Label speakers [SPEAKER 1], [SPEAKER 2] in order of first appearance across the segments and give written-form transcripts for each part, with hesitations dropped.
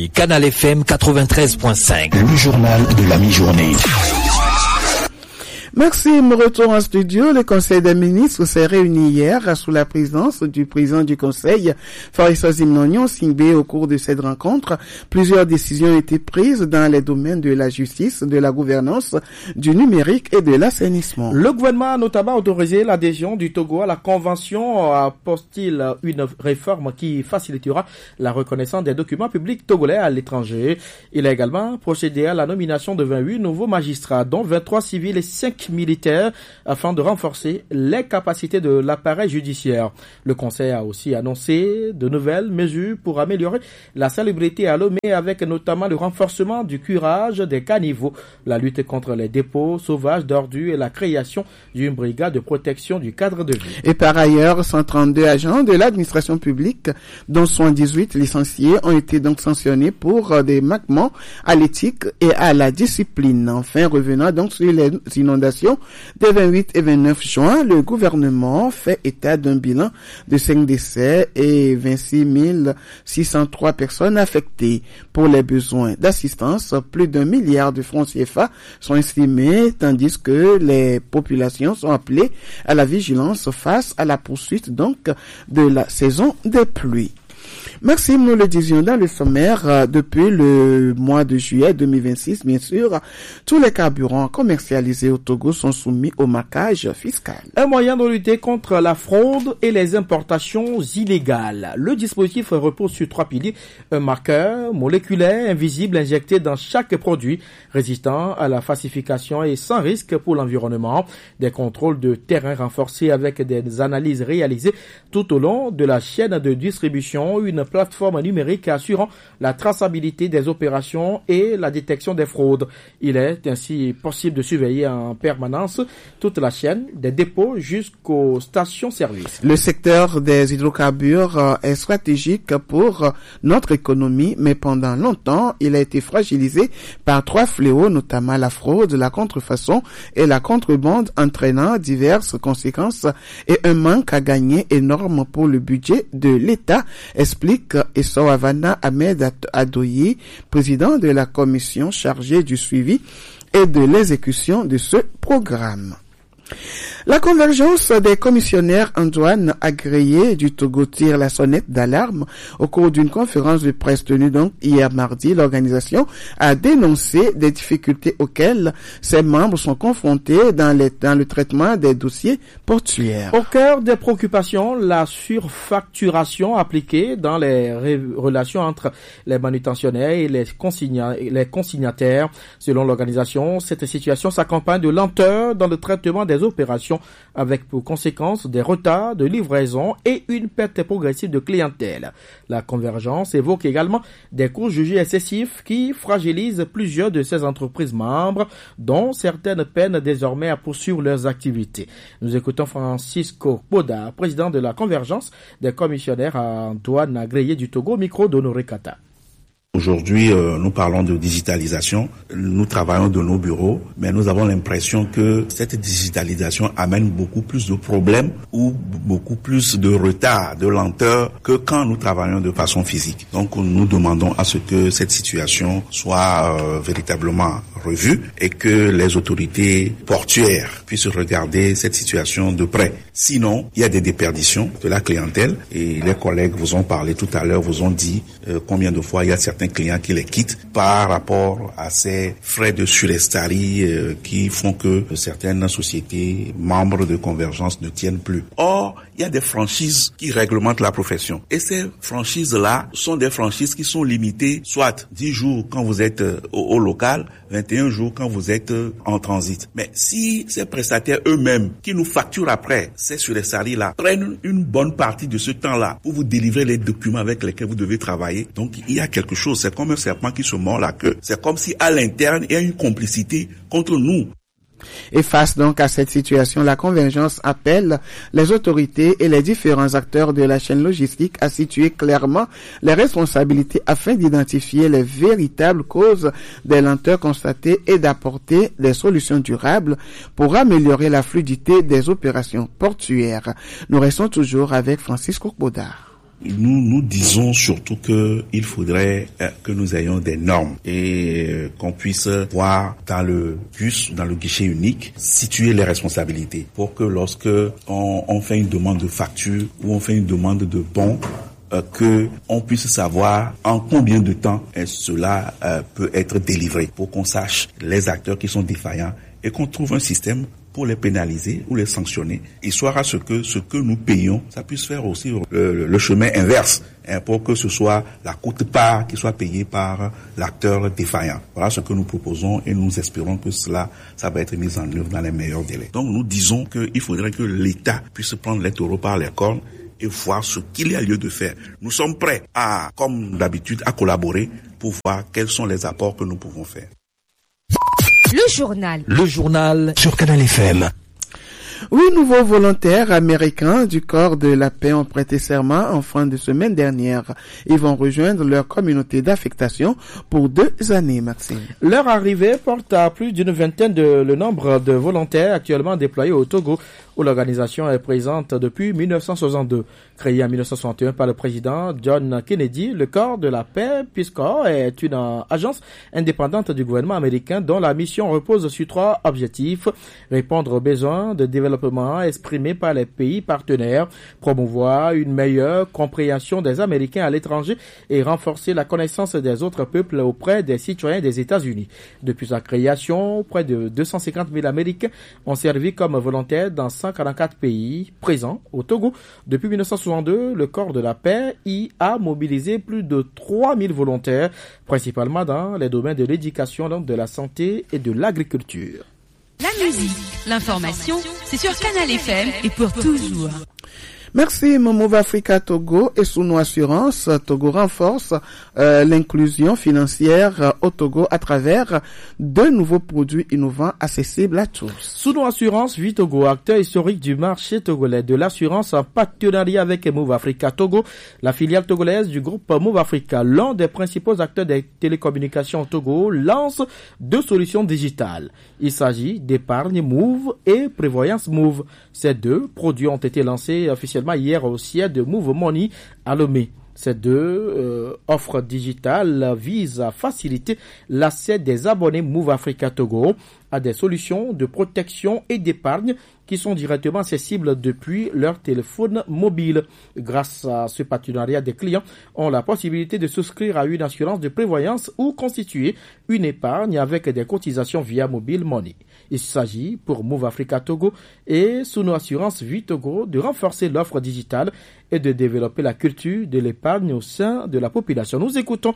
[SPEAKER 1] Canal FM 93.5.
[SPEAKER 2] Le journal de la mi-journée.
[SPEAKER 3] Maxime, retour en studio. Le Conseil des ministres s'est réuni hier sous la présidence du président du Conseil, Faris Osimnognon Singbe. Au cours de cette rencontre, plusieurs décisions ont été prises dans les domaines de la justice, de la gouvernance, du numérique et de l'assainissement.
[SPEAKER 4] Le gouvernement a notamment autorisé l'adhésion du Togo à la Convention, apporte-t-il une réforme qui facilitera la reconnaissance des documents publics togolais à l'étranger. Il a également procédé à la nomination de 28 nouveaux magistrats, dont 23 civils et 5 militaires, afin de renforcer les capacités de l'appareil judiciaire. Le Conseil a aussi annoncé de nouvelles mesures pour améliorer la salubrité à Lomé, avec notamment le renforcement du curage des caniveaux, la lutte contre les dépôts sauvages d'ordures et la création d'une brigade de protection du cadre de vie.
[SPEAKER 3] Et par ailleurs, 132 agents de l'administration publique, dont 118 licenciés, ont été donc sanctionnés pour des manquements à l'éthique et à la discipline. Enfin, revenant donc sur les inondations des 28 et 29 juin, le gouvernement fait état d'un bilan de 5 décès et 26 603 personnes affectées. Pour les besoins d'assistance, plus d'1 milliard de francs CFA sont estimés, tandis que les populations sont appelées à la vigilance face à la poursuite donc de la saison des pluies. Maxime, nous le disions dans le sommaire, depuis le mois de juillet 2026, bien sûr, tous les carburants commercialisés au Togo sont soumis au marquage fiscal.
[SPEAKER 4] Un moyen de lutter contre la fraude et les importations illégales. Le dispositif repose sur 3 piliers. Un marqueur moléculaire invisible injecté dans chaque produit, résistant à la falsification et sans risque pour l'environnement. Des contrôles de terrain renforcés avec des analyses réalisées tout au long de la chaîne de distribution. Une plateforme numérique assurant la traçabilité des opérations et la détection des fraudes. Il est ainsi possible de surveiller en permanence toute la chaîne, des dépôts jusqu'aux stations-service.
[SPEAKER 3] Le secteur des hydrocarbures est stratégique pour notre économie, mais pendant longtemps, il a été fragilisé par 3 fléaux, notamment la fraude, la contrefaçon et la contrebande, entraînant diverses conséquences et un manque à gagner énorme pour le budget de l'État, explique Essor Havana Ahmed Adoyi, président de la commission chargée du suivi et de l'exécution de ce programme. La convergence des commissionnaires en douane agréés du Togo tire la sonnette d'alarme. Au cours d'une conférence de presse tenue donc hier mardi, l'organisation a dénoncé des difficultés auxquelles ses membres sont confrontés dans le traitement des dossiers portuaires.
[SPEAKER 4] Au cœur des préoccupations, la surfacturation appliquée dans les relations entre les manutentionnaires et les consignataires. Selon l'organisation, cette situation s'accompagne de lenteur dans le traitement des opérations, avec pour conséquence des retards de livraison et une perte progressive de clientèle. La convergence évoque également des coûts jugés excessifs qui fragilisent plusieurs de ses entreprises membres, dont certaines peinent désormais à poursuivre leurs activités. Nous écoutons Francisco Boda, président de la convergence des commissionnaires en douane agréés du Togo, au micro d'Honoré Kata.
[SPEAKER 5] Aujourd'hui, nous parlons de digitalisation. Nous travaillons de nos bureaux, mais nous avons l'impression que cette digitalisation amène beaucoup plus de problèmes ou beaucoup plus de retard, de lenteur que quand nous travaillons de façon physique. Donc, nous demandons à ce que cette situation soit véritablement revue et que les autorités portuaires puissent regarder cette situation de près. Sinon, il y a des déperditions de la clientèle et les collègues vous ont parlé tout à l'heure, vous ont dit combien de fois il y a certains clients qui les quittent par rapport à ces frais de surestarie qui font que certaines sociétés membres de Convergence ne tiennent plus. Or, il y a des franchises qui réglementent la profession. Et ces franchises-là sont des franchises qui sont limitées, soit 10 jours quand vous êtes au local, 21 jours quand vous êtes en transit. Mais si ces prestataires eux-mêmes, qui nous facturent après ces surestaries-là, prennent une bonne partie de ce temps-là pour vous délivrer les documents avec lesquels vous devez travailler, donc il y a quelque chose. C'est comme un serpent qui se mord la queue. C'est comme si à l'interne, il y a une complicité contre nous.
[SPEAKER 3] Et face donc à cette situation, la convergence appelle les autorités et les différents acteurs de la chaîne logistique à situer clairement les responsabilités afin d'identifier les véritables causes des lenteurs constatées et d'apporter des solutions durables pour améliorer la fluidité des opérations portuaires. Nous restons toujours avec Francisco Bodard.
[SPEAKER 5] Nous disons surtout que il faudrait que nous ayons des normes et qu'on puisse voir dans le bus, dans le guichet unique, situer les responsabilités pour que lorsque on fait une demande de facture ou on fait une demande de bon, que on puisse savoir en combien de temps cela peut être délivré, pour qu'on sache les acteurs qui sont défaillants et qu'on trouve un système pour les pénaliser ou les sanctionner, histoire à ce que nous payons, ça puisse faire aussi le chemin inverse, pour que ce soit la quote-part qui soit payée par l'acteur défaillant. Voilà ce que nous proposons et nous espérons que ça va être mis en œuvre dans les meilleurs délais. Donc nous disons qu'il faudrait que l'État puisse prendre les taureaux par les cornes et voir ce qu'il y a lieu de faire. Nous sommes prêts comme d'habitude, à collaborer pour voir quels sont les apports que nous pouvons faire.
[SPEAKER 1] Le journal sur Canal FM.
[SPEAKER 3] 8 nouveaux volontaires américains du corps de la paix ont prêté serment en fin de semaine dernière. Ils vont rejoindre leur communauté d'affectation pour 2 années, Maxime.
[SPEAKER 4] Leur arrivée porte à plus d'une vingtaine le nombre de volontaires actuellement déployés au Togo, où l'organisation est présente depuis 1962. Créé en 1961 par le président John Kennedy, le corps de la paix, Peace Corps, est une agence indépendante du gouvernement américain dont la mission repose sur 3 objectifs: répondre aux besoins de développement exprimés par les pays partenaires, promouvoir une meilleure compréhension des Américains à l'étranger et renforcer la connaissance des autres peuples auprès des citoyens des États-Unis. Depuis sa création, près de 250 000 Américains ont servi comme volontaires dans 144 pays présents au Togo. Depuis 1962, le corps de la paix y a mobilisé plus de 3000 volontaires, principalement dans les domaines de l'éducation, de la santé et de l'agriculture.
[SPEAKER 6] La musique, l'information, c'est sur Canal FM et pour toujours.
[SPEAKER 3] Merci Move Africa Togo et Souno Assurance Togo renforce l'inclusion financière au Togo à travers 2 nouveaux produits innovants accessibles à tous.
[SPEAKER 4] Souno Assurance Vie Togo, acteur historique du marché togolais de l'assurance en partenariat avec Move Africa Togo, la filiale togolaise du groupe Move Africa, l'un des principaux acteurs des télécommunications au Togo, lance 2 solutions digitales. Il s'agit d'épargne Move et prévoyance Move. Ces 2 produits ont été lancés officiellement hier au siège de Move Money à Lomé. Ces 2 offres digitales visent à faciliter l'accès des abonnés Move Africa Togo à des solutions de protection et d'épargne qui sont directement accessibles depuis leur téléphone mobile. Grâce à ce partenariat, des clients ont la possibilité de souscrire à une assurance de prévoyance ou constituer une épargne avec des cotisations via Mobile Money. Il s'agit pour Move Africa Togo et Souno Assurance Vie Togo de renforcer l'offre digitale et de développer la culture de l'épargne au sein de la population. Nous écoutons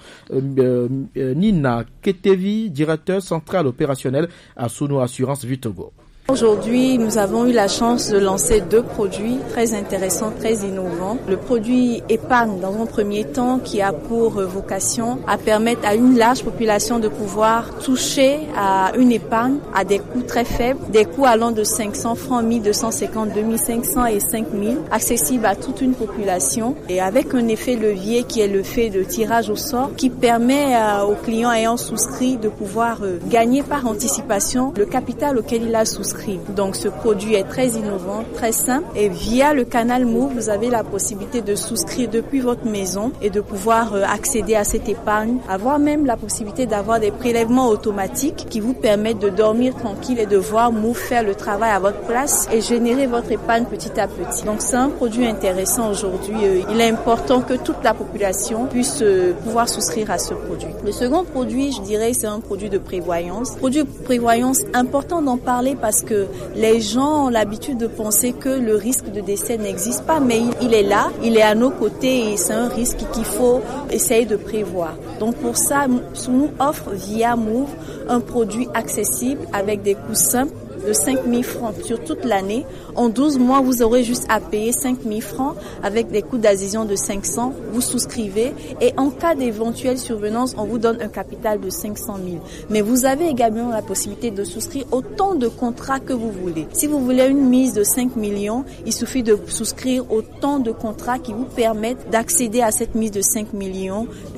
[SPEAKER 4] Nina Ketevi, directeur central opérationnel à Souno Assurance Vie Togo.
[SPEAKER 7] Aujourd'hui, nous avons eu la chance de lancer 2 produits très intéressants, très innovants. Le produit épargne dans un premier temps qui a pour vocation à permettre à une large population de pouvoir toucher à une épargne à des coûts très faibles, des coûts allant de 500 francs, 1250, 2500 et 5000, accessibles à toute une population et avec un effet levier qui est le fait de tirage au sort qui permet aux clients ayant souscrit de pouvoir gagner par anticipation le capital auquel il a souscrit. Donc ce produit est très innovant, très simple et via le canal Move, vous avez la possibilité de souscrire depuis votre maison et de pouvoir accéder à cette épargne, avoir même la possibilité d'avoir des prélèvements automatiques qui vous permettent de dormir tranquille et de voir Move faire le travail à votre place et générer votre épargne petit à petit. Donc c'est un produit intéressant aujourd'hui. Il est important que toute la population puisse pouvoir souscrire à ce produit. Le second produit, je dirais, c'est un produit de prévoyance. Produit de prévoyance, important d'en parler parce que les gens ont l'habitude de penser que le risque de décès n'existe pas, mais il est là, il est à nos côtés et c'est un risque qu'il faut essayer de prévoir. Donc pour ça, Souno offre via Move un produit accessible avec des coûts simples de 5 000 francs sur toute l'année. En 12 mois, vous aurez juste à payer 5 000 francs avec des coûts d'adhésion de 500. Vous souscrivez et en cas d'éventuelle survenance, on vous donne un capital de 500 000. Mais vous avez également la possibilité de souscrire autant de contrats que vous voulez. Si vous voulez une mise de 5 millions, il suffit de souscrire autant de contrats qui vous permettent d'accéder à cette mise de 5 millions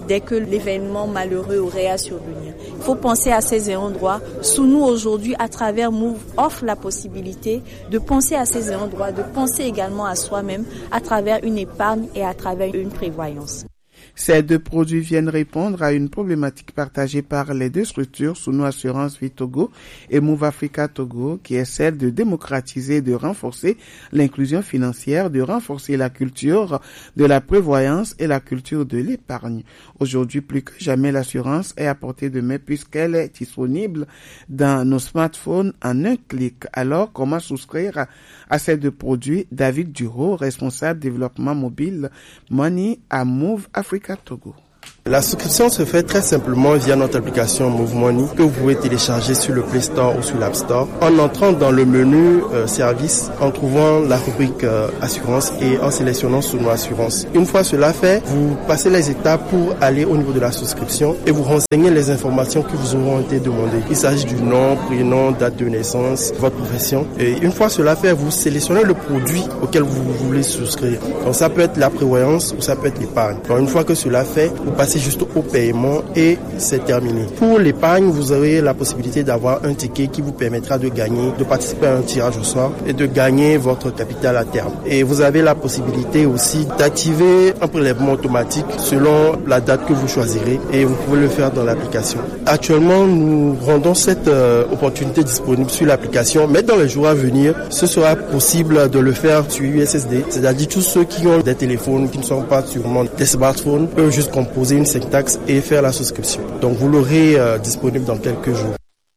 [SPEAKER 7] dès que l'événement malheureux aurait à survenir. Il faut penser à ces ayants droit. Sous nous aujourd'hui, à travers Move, offre la possibilité de penser à ces ayants droit, de penser également à soi-même à travers une épargne et à travers une prévoyance.
[SPEAKER 3] Ces deux produits viennent répondre à une problématique partagée par les deux structures, Sunu Assurance Vie Togo et Move Africa Togo, qui est celle de démocratiser et de renforcer l'inclusion financière, de renforcer la culture de la prévoyance et la culture de l'épargne. Aujourd'hui, plus que jamais, l'assurance est à portée de main puisqu'elle est disponible dans nos smartphones en un clic. Alors, comment souscrire à ces deux produits? David Duro, responsable développement mobile Money à Move Africa Togo.
[SPEAKER 8] La souscription se fait très simplement via notre application Move Money que vous pouvez télécharger sur le Play Store ou sur l'App Store en entrant dans le menu service, en trouvant la rubrique assurance et en sélectionnant Sunu Assurance. Une fois cela fait, vous passez les étapes pour aller au niveau de la souscription et vous renseignez les informations qui vous auront été demandées. Il s'agit du nom, prénom, date de naissance, votre profession. Et une fois cela fait, vous sélectionnez le produit auquel vous voulez souscrire. Donc ça peut être la prévoyance ou ça peut être l'épargne. Donc une fois que cela fait, vous passez juste au paiement et c'est terminé. Pour l'épargne, vous aurez la possibilité d'avoir un ticket qui vous permettra de gagner, de participer à un tirage au sort et de gagner votre capital à terme. Et vous avez la possibilité aussi d'activer un prélèvement automatique selon la date que vous choisirez et vous pouvez le faire dans l'application. Actuellement, nous rendons cette opportunité disponible sur l'application, mais dans les jours à venir, ce sera possible de le faire sur USSD, c'est-à-dire tous ceux qui ont des téléphones qui ne sont pas sûrement des smartphones peuvent juste composer une syntaxe et faire la souscription. Donc vous l'aurez disponible dans quelques jours.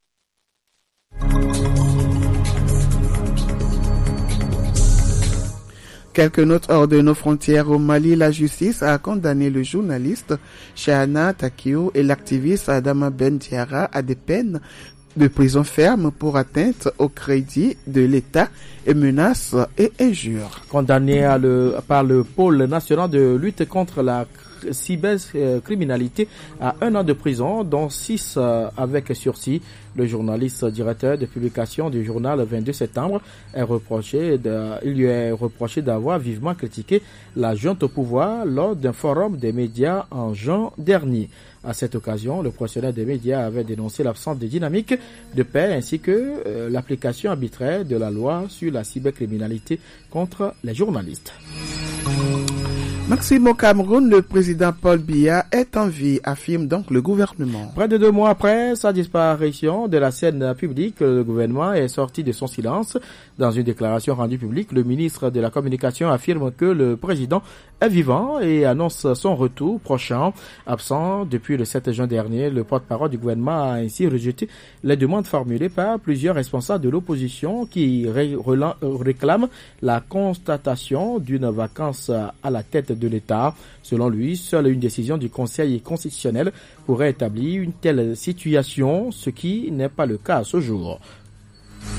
[SPEAKER 3] Quelques notes hors de nos frontières. Au Mali, la justice a condamné le journaliste Shahana Takio et l'activiste Adama Ben Diarra à des peines de prison ferme pour atteinte au crédit de l'État et menaces et injures.
[SPEAKER 4] Condamné par le pôle national de lutte contre la cybercriminalité à 1 an de prison, dont 6 avec sursis. Le journaliste directeur de publication du journal 22 septembre il lui est reproché d'avoir vivement critiqué la junte au pouvoir lors d'un forum des médias en juin dernier. À cette occasion, le professionnel des médias avait dénoncé l'absence de dynamique de paix ainsi que l'application arbitraire de la loi sur la cybercriminalité contre les journalistes.
[SPEAKER 3] Maxime, au Cameroun, le président Paul Biya est en vie, affirme donc le gouvernement.
[SPEAKER 4] Près de 2 mois après sa disparition de la scène publique, le gouvernement est sorti de son silence. Dans une déclaration rendue publique, le ministre de la Communication affirme que le président est vivant et annonce son retour prochain. Absent depuis le 7 juin dernier, le porte-parole du gouvernement a ainsi rejeté les demandes formulées par plusieurs responsables de l'opposition qui réclament la constatation d'une vacance à la tête de l'État. Selon lui, seule une décision du Conseil constitutionnel pourrait établir une telle situation, ce qui n'est pas le cas à ce jour.